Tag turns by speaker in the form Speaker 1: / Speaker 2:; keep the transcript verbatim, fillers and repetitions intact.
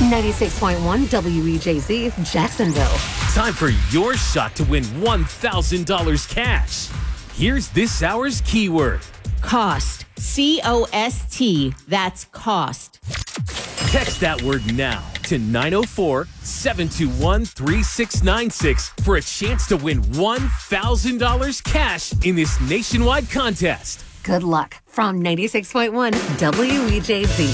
Speaker 1: ninety-six point one W E J Z, Jacksonville.
Speaker 2: Time for your shot to win one thousand dollars cash. Here's this hour's keyword.
Speaker 3: Cost. C O S T. That's cost.
Speaker 2: Text that word now to nine oh four, seven two one, three six nine six for a chance to win one thousand dollars cash in this nationwide contest.
Speaker 1: Good luck from ninety-six point one W E J Z.